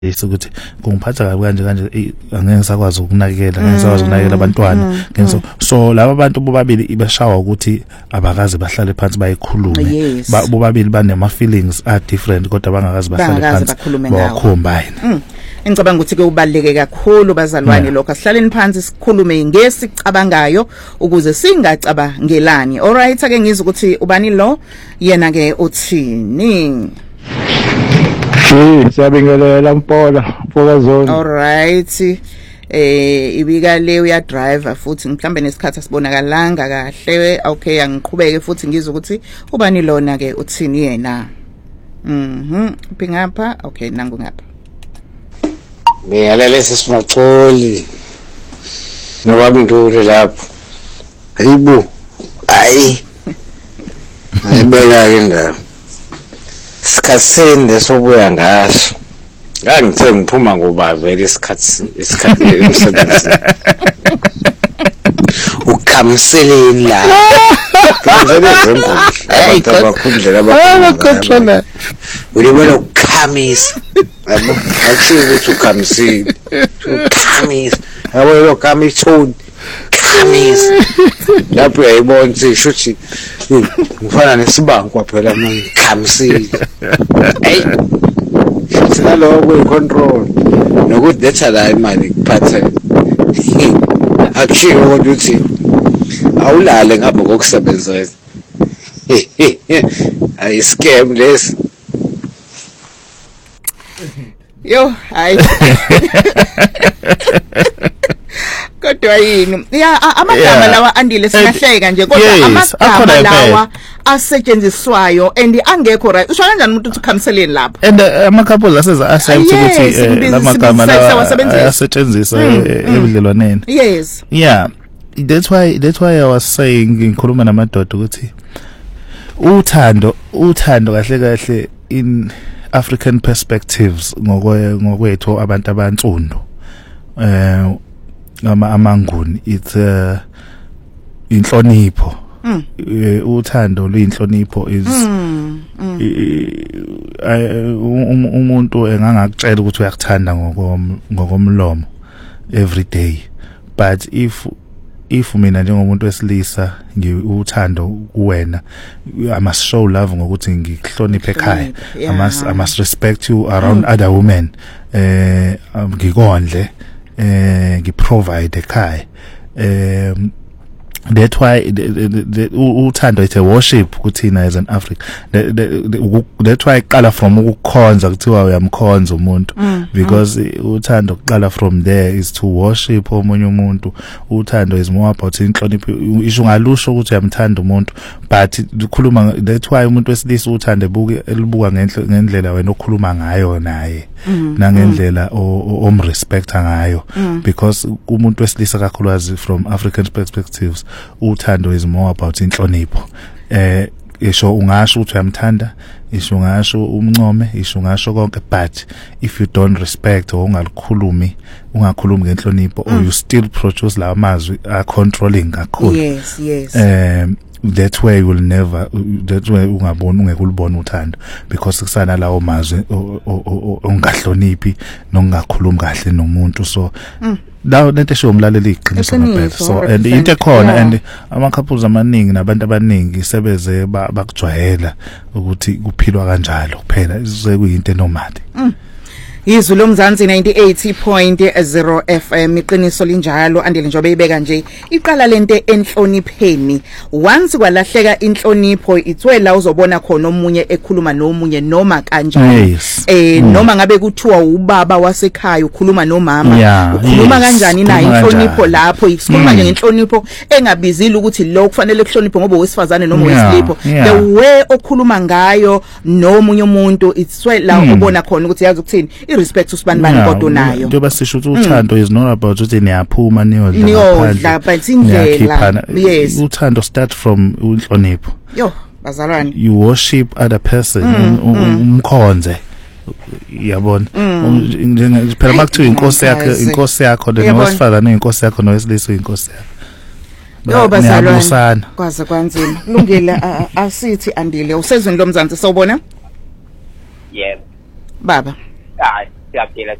ukuthi kungiphatha kabi kanje angeke ngisakwazi ukunakekela abantwana so laba bantu bobabili ibashawa ukuthi abakazi bahlale phansi bayikhulume bobabili banema feelings are different kodwa bangakazi bahlale phansi bawakhombayini. Ngicabanga ukuthi ke ubaleke kakhulu bazalwane lokho asihlaleni phansi sikhulume ngesicabangayo ukuze singacabangelani. Alright ake ngizwe ukuthi ubani lo yena ke uthini. Siyabingelela Mpola zone. Alright ibika le uya driver futhi mhlambe nesikhathi asibonakalanga kahle. Okay angiqhubeke futhi ngizwe ukuthi ubani lona ke uthini yena. Phingapha okay nangu ngapha. Ngiyalele sesimaxoli nobabindule lapho. Hayibo hayi ayibeka ke ndaba sikhatsini lesobuya ngaso ngangithe ngiphuma ngoba vele isikhathi emsebenzini ukhamseleni la njengezengo abantu abakhundlela abakhona ulibona ukhamisa yabo athi ukuthi ukhamsile ukhamisa yabo lo kamisoni khamisa lapho uyayibona ukuthi shuthi ngifana nesibango phela manje khamsile hey sinalo kuyicontrol nokuthi letha la imali kuphathe akushiwo ukuthi awulale ngapha kokusebenzisa ay scam lesi yo hayi kodwa yini ya amagama lawa andile singahleka nje kodwa amagama lawa asetshenziswayo and angekho right usho kanjani umuntu ukhamseleni lapha and ama couple aseza accept ukuthi lamagama lawa asetshenziswa ebudlelwaneni. Yes yeah that's why I was saying ngikhuluma namadoda ukuthi uthando kahle in African perspectives ngokwethu abantu abantsundu amanguni it's inhlonipho uthando luyinhlonipho is umuntu engangakutshela ukuthi uyakuthanda ngokomlomo every day but if mina njengomuntu wesilisa ngiuthando kuwena I must show love ngokuthi ngikuhloniphe ekhaya I must respect you around other women ngikondle ngiprovide ekhaya that's why uthando it's a worship kuthina as an African that's why iqala from ukukhonza kuthiwa uyamkhonza umuntu because uthando kuqala from there is to worship omunye umuntu. Uthando is more about inhlonipho isho ngalusho ukuthi uyamthanda umuntu but ukhuluma that's why umuntu wesilisa uthande elibuka ngendlela wena okhuluma ngayo naye nangendlela omrespecta ngayo because umuntu wesilisa kakhulukazi from African perspectives uthando is more about inhlonipho. Isho ungasho ukuthi uyamthanda, isho ungasho umncome, isho ungasho konke but if you don't respect or ungakhulumi ngenhlonipho or you still produce la mazwi are controlling kakhulu. Yes that's where you will never ungekulibona uthando because kusana lawo mazwi ongahloniphi nongakhulumi kahle nomuntu so lawo lento esho umlaleli iqiniso ngempela so and into ekhona and ama couples amaningi nabantu abaningi sebeze bakujwayela ukuthi kuphilwa kanjalo kuphela sekuyinto normal. Izwi lomzansi 98.0 FM iqiniso linjalo andile njobe ibeka nje iqala lento enhlonipheni once kwalahleka inhlonipho itswela uzobona khona omunye ekhuluma nomunye noma kanjani noma ngabe kuthiwa ubaba wasekhaya ukhuluma nomama ukhuluma kanjani naye inhlonipho lapho isikhuluma nje ngenhlonipho engabizile ukuthi lo kufanele kuhloniphe ngoba wesifazane noma wesilipho the way okhuluma ngayo nomunye umuntu itswela ubona khona ukuthi yazi ukuthini irespect usibani kodwa nayo njengoba sisho ukuthi uthando is not about ukuthi niyaphuma niyodla but indlela uthando start from inhlonipho yo bazalwane you worship other person umkhonze yabona phela makuthiwa inkosi yakho nowesifazane inkosi yakho nowesilisa inkosi yakho yo bazalwane kwaze kwanzima kulungile asithi andile usezweni lomzansi sawubona yebo baba hayi siyagela